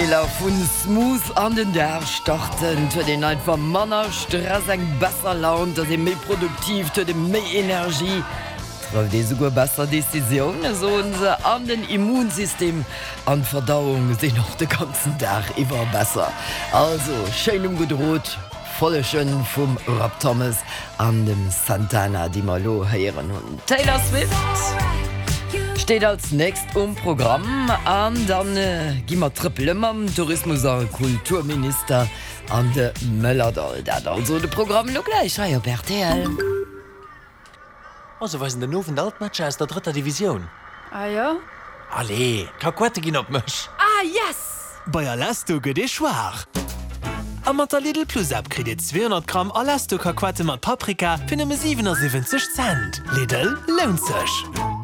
Teiler vun Smooth an den der starten für den einfach Manner Stress eng besser Laun, dat méi produktiv de méi Energie de sogar besser Decisionen so se an den Immunsystem an Verdauung se noch de ganzen Tag iwwer besser. Also Scheinung gedroht Follechen vum Rob Thomas an dem Santana die Malo heieren hun. Taylor Swift steht als nächst Programm an dann gimmer Trippelmmer Tourismus und Kulturminister an de Müllerdoll dat also de Programm lo gleich op RTL. Also was den nowen Altmatscher aus der 3. Division. Ah ja? Allee, Kakwette gin op mech. Ah yes! Bei Alasto gët e schwaach. Am mat der Lidl Plus App kredit 200 Gramm Alasto Kakwette mat Paprika fir 77 Cent. Lidl lohnt sech.